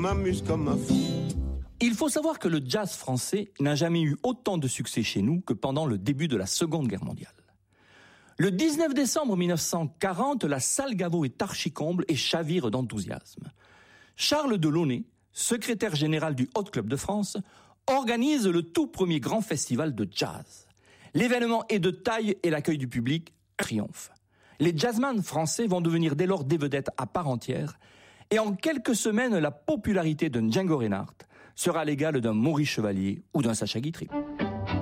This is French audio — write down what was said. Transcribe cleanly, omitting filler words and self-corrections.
M'amuse comme un fou. Il faut savoir que le jazz français n'a jamais eu autant de succès chez nous que pendant le début de la Seconde Guerre mondiale. Le 19 décembre 1940, la salle Gaveau est archi-comble et chavire d'enthousiasme. Charles Delaunay, secrétaire général du Hot Club de France, organise le tout premier grand festival de jazz. L'événement est de taille et l'accueil du public triomphe. Les jazzman français vont devenir dès lors des vedettes à part entière, et en quelques semaines, la popularité d'un Django Reinhardt sera l'égale d'un Maurice Chevalier ou d'un Sacha Guitry.